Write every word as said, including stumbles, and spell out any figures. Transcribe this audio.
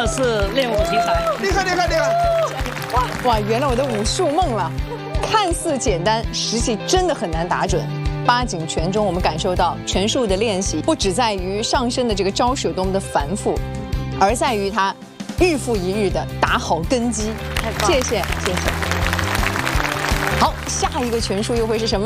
的是练武奇才， 厉害厉害厉害！ 哇哇，圆了我的武术梦了。看似简单，实际真的很难打准。八景拳中，我们感受到拳术的练习不只在于上身的这个招式有多么的繁复，而在于它日复一日的打好根基。谢谢谢谢。好，下一个拳术又会是什么？